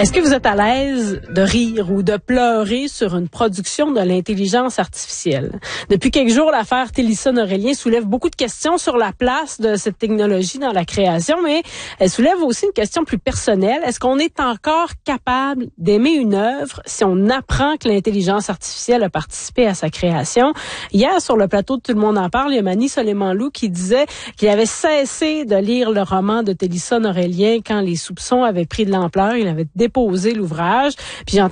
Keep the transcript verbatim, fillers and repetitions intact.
Est-ce que vous êtes à l'aise de rire ou de pleurer sur une production de l'intelligence artificielle? Depuis quelques jours, l'affaire Télison-Aurélien soulève beaucoup de questions sur la place de cette technologie dans la création, mais elle soulève aussi une question plus personnelle. Est-ce qu'on est encore capable d'aimer une œuvre si on apprend que l'intelligence artificielle a participé à sa création? Hier, sur le plateau de Tout le monde en parle, il y a Mani Soleiman-Lou qui disait qu'il avait cessé de lire le roman de Télison-Aurélien quand les soupçons avaient pris de l'ampleur. Il avait déposé l'ouvrage. Puis j'entends